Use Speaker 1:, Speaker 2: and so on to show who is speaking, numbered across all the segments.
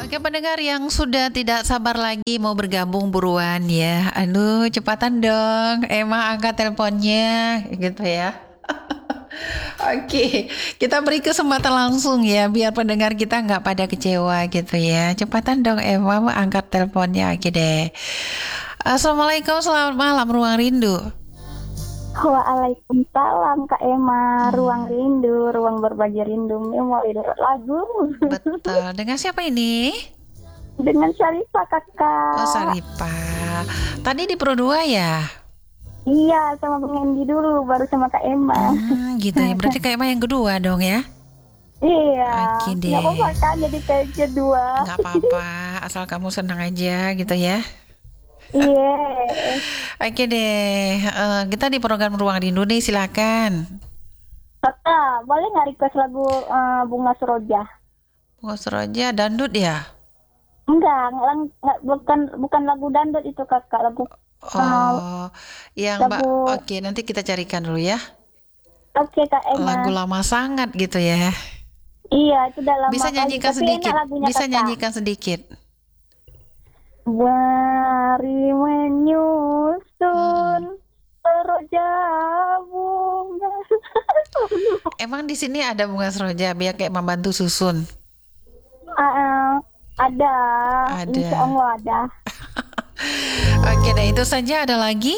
Speaker 1: Oke pendengar yang sudah tidak sabar lagi mau bergabung buruan ya. Aduh cepatan dong, Emma angkat teleponnya gitu ya. Oke, kita beri kesempatan langsung ya biar pendengar kita nggak pada kecewa gitu ya. Cepatan dong Emma angkat teleponnya. Oke deh. Assalamualaikum, selamat malam Ruang Rindu.
Speaker 2: Waalaikumsalam Kak Emma, ruang rindu, ruang berbagi rindu, mau lagu
Speaker 1: Betul, dengan siapa ini?
Speaker 2: dengan Syarifah
Speaker 1: Oh
Speaker 2: kakak.
Speaker 1: Saripah. Tadi di Pro 2 ya?
Speaker 2: Iya sama Bang Endi dulu, baru sama Kak Emma.
Speaker 1: Gitu ya, berarti kayak Emma yang kedua dong ya?
Speaker 2: Iya,
Speaker 1: Oke
Speaker 2: nggak
Speaker 1: deh.
Speaker 2: apa-apa kan jadi kayak kedua.
Speaker 1: Nggak apa-apa, asal kamu senang aja gitu ya.
Speaker 2: Iya,
Speaker 1: Oke deh, kita di program Ruang Rindu nih, silakan.
Speaker 2: kakak boleh nggak request lagu Bunga Seroja?
Speaker 1: Bunga Seroja dangdut ya?
Speaker 2: Bukan lagu dandut itu kakak,
Speaker 1: Oh, yang Mbak.
Speaker 2: lagu.
Speaker 1: Oke, nanti kita carikan dulu ya.
Speaker 2: Oke Kak
Speaker 1: Lagu
Speaker 2: Emma.
Speaker 1: lama sangat gitu ya.
Speaker 2: Iya itu udah lama
Speaker 1: Bisa
Speaker 2: kali,
Speaker 1: nyanyikan
Speaker 2: tapi enak
Speaker 1: sedikit,
Speaker 2: lagunya
Speaker 1: bisa
Speaker 2: kakak.
Speaker 1: nyanyikan sedikit.
Speaker 2: Mari menyusun
Speaker 1: Mm-mm.
Speaker 2: seroja bunga.
Speaker 1: Emang di sini ada Bunga Seroja, biar kayak membantu susun.
Speaker 2: Ada, insya
Speaker 1: Ada.
Speaker 2: Allah ada.
Speaker 1: Oke deh, itu saja. Ada lagi?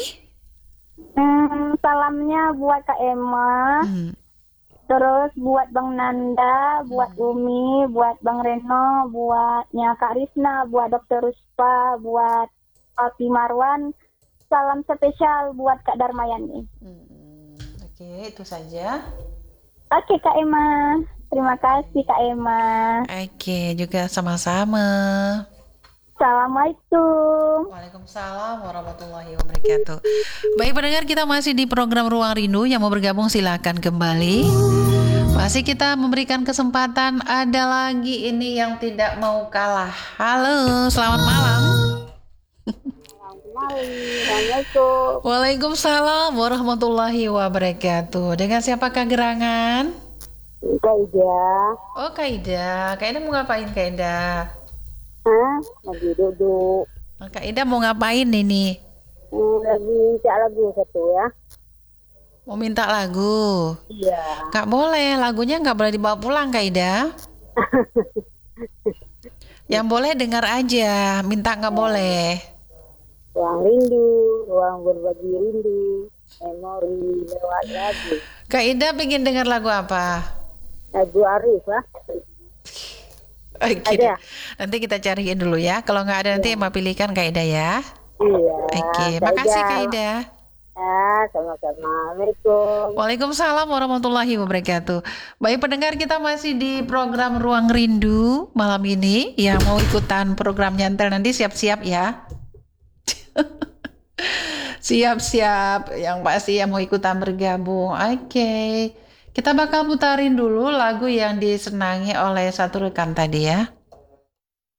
Speaker 2: Salamnya buat Kak Emma,
Speaker 1: Hmm.
Speaker 2: terus buat Bang Nanda, buat Umi, buat Bang Reno, buatnya Kak Risna, buat Dokter Ruspa, buat Papi Marwan. Salam spesial buat Kak Darmayani.
Speaker 1: Oke, itu saja.
Speaker 2: Oke Kak Emma, terima kasih Kak Emma.
Speaker 1: Oke, juga sama-sama.
Speaker 2: Assalamualaikum.
Speaker 1: Waalaikumsalam warahmatullahi wabarakatuh. Baik pendengar, kita masih di program Ruang Rindu. Yang mau bergabung silakan kembali. Masih kita memberikan kesempatan. Ada lagi ini yang tidak mau kalah. Halo, selamat malam.
Speaker 2: Assalamualaikum.
Speaker 1: Waalaikumsalam warahmatullahi wabarakatuh. Dengan siapakah gerangan?
Speaker 2: Kak Ida,
Speaker 1: Oh, Kaida. Kaida mau ngapain, Kaida?
Speaker 2: lagi duduk.
Speaker 1: Kak Ida mau ngapain ini?
Speaker 2: Lagi cak lagu satu ya.
Speaker 1: Mau minta lagu?
Speaker 2: Iya.
Speaker 1: Nggak boleh, lagunya nggak boleh dibawa pulang, Kak Ida. Yang boleh dengar aja, minta nggak boleh.
Speaker 2: Ruang rindu, ruang berbagi rindu, memori lewat lagu.
Speaker 1: Kak Ida pengen dengar lagu apa?
Speaker 2: Lagu Arif lah.
Speaker 1: Oke,
Speaker 2: Ada?
Speaker 1: nanti kita cariin dulu ya. Kalau nggak ada nanti Emma pilihkan Kak Ida ya.
Speaker 2: Iya.
Speaker 1: Oke,
Speaker 2: Kak
Speaker 1: makasih
Speaker 2: Ida.
Speaker 1: Kak Ida.
Speaker 2: Sama-sama. Assalamualaikum.
Speaker 1: Waalaikumsalam warahmatullahi wabarakatuh. Baik pendengar, kita masih di program Ruang Rindu malam ini. Yang mau ikutan program nyantel nanti siap-siap ya. Siap-siap, yang pasti yang mau ikutan bergabung. Oke, kita bakal putarin dulu lagu yang disenangi oleh satu rekan tadi ya.